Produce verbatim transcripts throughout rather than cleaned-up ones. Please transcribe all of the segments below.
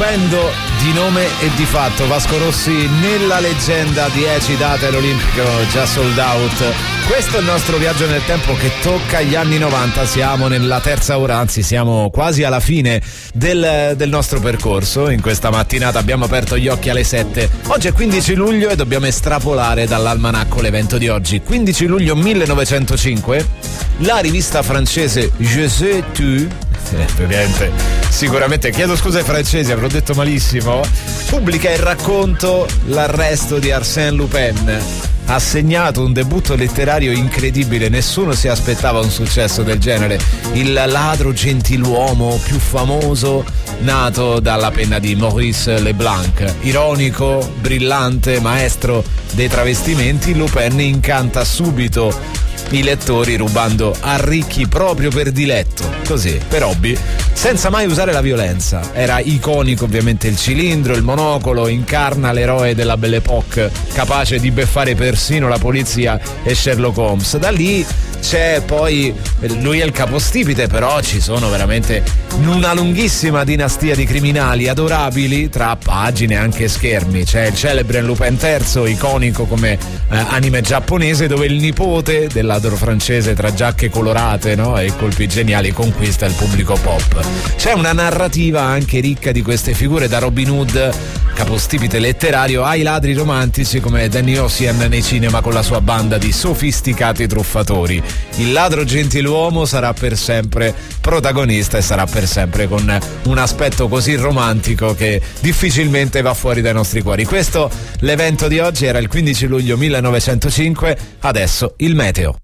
stupendo di nome e di fatto. Vasco Rossi nella leggenda, dieci date all'Olimpico già sold out. Questo è il nostro viaggio nel tempo che tocca gli anni novanta. Siamo nella terza ora, anzi siamo quasi alla fine del, del nostro percorso. In questa mattinata abbiamo aperto gli occhi alle sette. Oggi è quindici luglio e dobbiamo estrapolare dall'almanacco l'evento di oggi. quindici luglio millenovecentocinque, la rivista francese Je sais tu, eh, sicuramente chiedo scusa ai francesi, avrò detto malissimo, pubblica il racconto L'arresto di Arsène Lupin. Ha segnato un debutto letterario incredibile, nessuno si aspettava un successo del genere. Il ladro gentiluomo più famoso nato dalla penna di Maurice Leblanc. Ironico, brillante, maestro dei travestimenti, Lupin incanta subito i lettori rubando a ricchi proprio per diletto, così, per hobby, senza mai usare la violenza. Era iconico ovviamente il cilindro, il monocolo, incarna l'eroe della Belle Époque, capace di beffare persino la polizia e Sherlock Holmes. Da lì c'è poi, lui è il capostipite, però ci sono veramente una lunghissima dinastia di criminali adorabili tra pagine e anche schermi. C'è il celebre Lupin terzo, iconico come eh, anime giapponese, dove il nipote del ladro francese tra giacche colorate, no, e colpi geniali conquista il pubblico pop. C'è una narrativa anche ricca di queste figure, da Robin Hood, capostipite letterario, ai ladri romantici come Danny Ocean nei cinema con la sua banda di sofisticati truffatori. Il ladro gentiluomo sarà per sempre protagonista e sarà per sempre con un aspetto così romantico che difficilmente va fuori dai nostri cuori. Questo l'evento di oggi, era il quindici luglio millenovecentocinque. Adesso il meteo.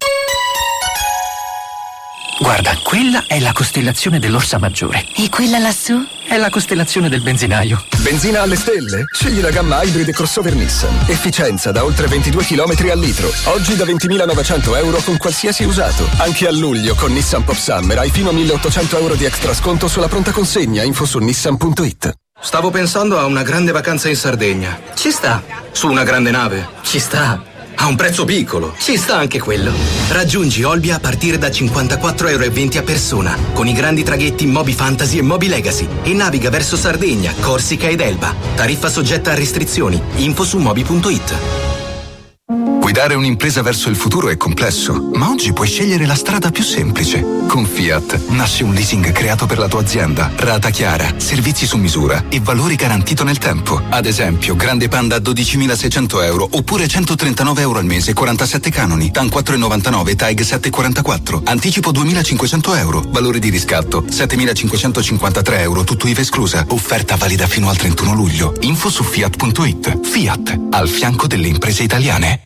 Guarda, quella è la costellazione dell'Orsa Maggiore. E quella lassù? È la costellazione del benzinaio. Benzina alle stelle? Scegli la gamma Hybrid crossover Nissan. Efficienza da oltre ventidue chilometri al litro. Oggi da ventimilanovecento euro con qualsiasi usato. Anche a luglio con Nissan Pop Summer hai fino a milleottocento euro di extra sconto sulla pronta consegna. Info su nissan punto it. Stavo pensando a una grande vacanza in Sardegna. Ci sta. Su una grande nave. Ci sta. A un prezzo piccolo. Ci sta anche quello. Raggiungi Olbia a partire da cinquantaquattro euro e venti a persona, con i grandi traghetti Moby Fantasy e Moby Legacy, e naviga verso Sardegna, Corsica ed Elba. Tariffa soggetta a restrizioni. Info su moby punto it. Guidare un'impresa verso il futuro è complesso, ma oggi puoi scegliere la strada più semplice. Con Fiat nasce un leasing creato per la tua azienda, rata chiara, servizi su misura e valori garantito nel tempo. Ad esempio, Grande Panda a dodicimilaseicento euro oppure centotrentanove euro al mese, quarantasette canoni, TAN quattro virgola novantanove, TAG sette virgola quarantaquattro, anticipo duemilacinquecento euro, valore di riscatto settemilacinquecentocinquantatré euro, tutto I V A esclusa, offerta valida fino al trentuno luglio. Info su fiat punto it. Fiat, al fianco delle imprese italiane.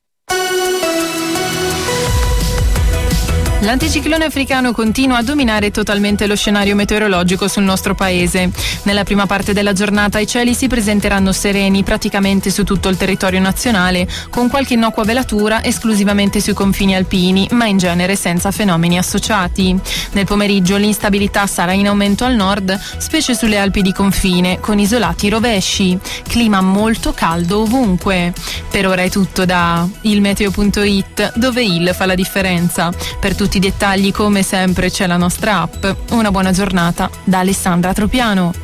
L'anticiclone africano continua a dominare totalmente lo scenario meteorologico sul nostro paese. Nella prima parte della giornata i cieli si presenteranno sereni praticamente su tutto il territorio nazionale, con qualche innocua velatura esclusivamente sui confini alpini, ma in genere senza fenomeni associati. Nel pomeriggio l'instabilità sarà in aumento al nord, specie sulle Alpi di confine, con isolati rovesci. Clima molto caldo ovunque. Per ora è tutto da il meteo punto it, dove il fa la differenza. Per tutti i dettagli, come sempre, c'è la nostra app. Una buona giornata da Alessandra Tropiano.